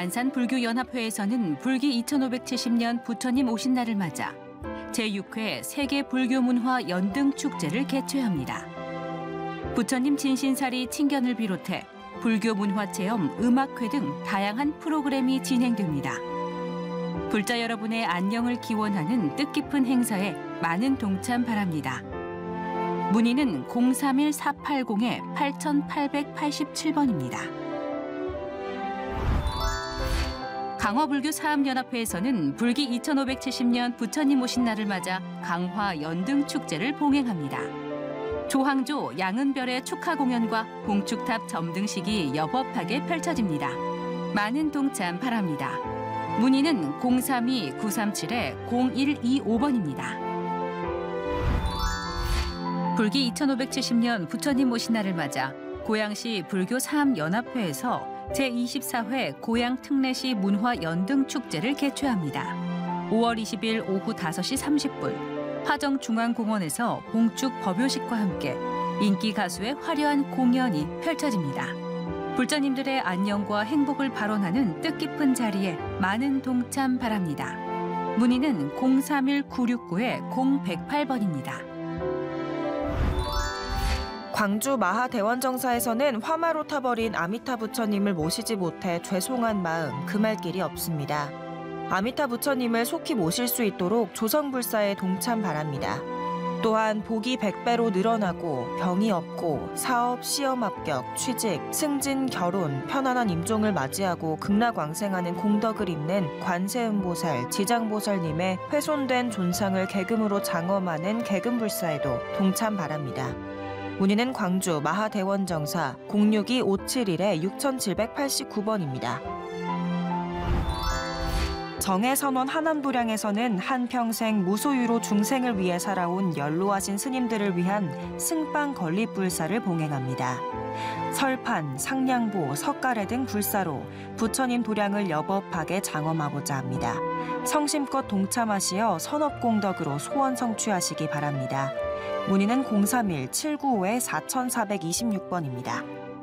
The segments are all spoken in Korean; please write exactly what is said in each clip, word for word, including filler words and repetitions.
안산불교연합회에서는 불기 이천오백칠십 년 부처님 오신 날을 맞아 제육 회 세계 불교문화 연등축제를 개최합니다. 부처님 진신사리 친견을 비롯해 불교문화체험, 음악회 등 다양한 프로그램이 진행됩니다. 불자 여러분의 안녕을 기원하는 뜻깊은 행사에 많은 동참 바랍니다. 문의는 공삼일 사팔공 팔팔팔칠 번입니다. 강화불교 사암연합회에서는 불기 이천오백칠십 년 부처님 오신 날을 맞아 강화 연등축제를 봉행합니다. 조항조, 양은별의 축하 공연과 봉축탑 점등식이 여법하게 펼쳐집니다. 많은 동참 바랍니다. 문의는 공삼이 구삼칠 공일이오 번입니다. 불기 이천오백칠십 년 부처님 오신 날을 맞아 고양시 불교 사암연합회에서 제이십사 회 고양 특례시 문화 연등 축제를 개최합니다. 오월 이십일 오후 다섯 시 삼십 분 화정중앙공원에서 봉축 법요식과 함께 인기 가수의 화려한 공연이 펼쳐집니다. 불자님들의 안녕과 행복을 발언하는 뜻깊은 자리에 많은 동참 바랍니다. 문의는 공삼일 구육구 공백팔 번입니다. 광주 마하대원정사에서는 화마로 타버린 아미타 부처님을 모시지 못해 죄송한 마음 금할 길이 없습니다. 아미타 부처님을 속히 모실 수 있도록 조성불사에 동참 바랍니다. 또한 복이 백 배로 늘어나고 병이 없고 사업, 시험 합격, 취직, 승진, 결혼, 편안한 임종을 맞이하고 극락왕생하는 공덕을 잇는 관세음보살, 지장보살님의 훼손된 존상을 계금으로 장엄하는 계금불사에도 동참 바랍니다. 문의는 광주 마하대원정사 공육이 오칠일 육칠팔구 번입니다. 정해선원 하남도량에서는 한평생 무소유로 중생을 위해 살아온 연로하신 스님들을 위한 승빵 건립불사를 봉행합니다. 설판, 상냥보, 석가래 등 불사로 부처님 도량을 여법하게 장엄하고자 합니다. 성심껏 동참하시어 선업공덕으로 소원 성취하시기 바랍니다. 문의는 공삼일 칠구오 사사이육 번입니다.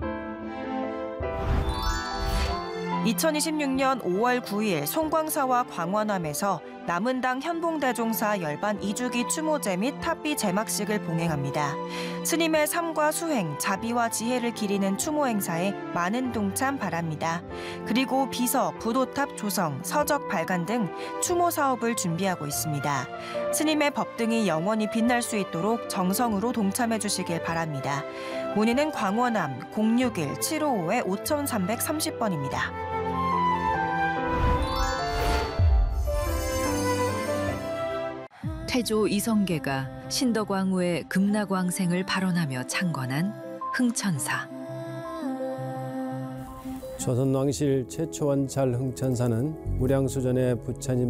이천이십육 년 오월 구일 송광사와 광원암에서 남은당 현봉대종사 열반 이주기 추모제 및 탑비 제막식을 봉행합니다. 스님의 삶과 수행, 자비와 지혜를 기리는 추모 행사에 많은 동참 바랍니다. 그리고 비서, 부도탑 조성, 서적 발간 등 추모 사업을 준비하고 있습니다. 스님의 법등이 영원히 빛날 수 있도록 정성으로 동참해 주시길 바랍니다. 문의는 광원암 공육일 칠오오 오삼삼십 번입니다. 태조 이성계가 신덕왕후의 극락왕생을 발언하며 창건한 흥천사. 조선왕실 최초원 잘 흥천사는 무량수전의 부처님